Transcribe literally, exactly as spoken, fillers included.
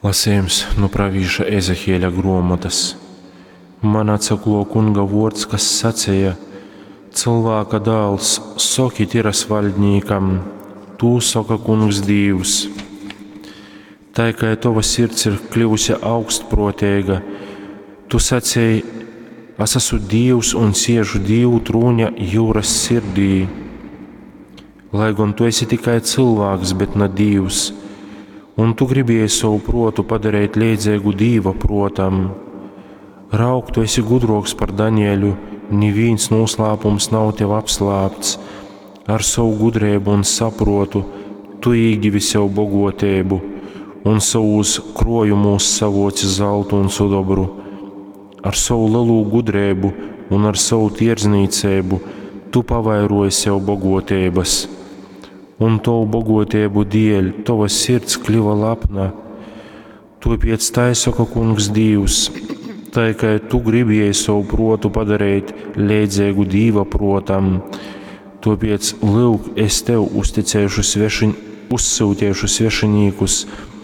Lasījums no pravīša Ezehieļa grāmatas. Man atsaklo kunga vārds, kas sacīja: cilvēka dēls, soki tiras valdniekam, tu saka kungs Dievs. Tā kā tava sirds ir kļuvusi augstprātīga, tu sacīji: es esmu Dievs un sēžu Dievu trūņa jūras sirdī. Lai gan tu esi tikai cilvēks, bet ne Dievs, un tu gribēji savu protu padarīt līdzīgu Dieva protam. Rauk, tu esi gudroks par Danielu, neviens noslēpums nav tev apslēpts. Ar savu gudrību un saprotu tu ieguvi sev bagātību, un savus krojumus savoci zeltu un sudobru. Ar savu lielu gudrību un ar savu tirdzniecību tu pavairoji sev bagātības. Un tavu bagātību dēļ tava sirds kļuva lepna. Tāpēc tā saka kungs Dievs, tā kā tu gribēji savu protu padarīt līdzīgu Dieva protam, tāpēc lūk, es tev uzticēšu svešiņ, uzsūtīšu svešinīkus,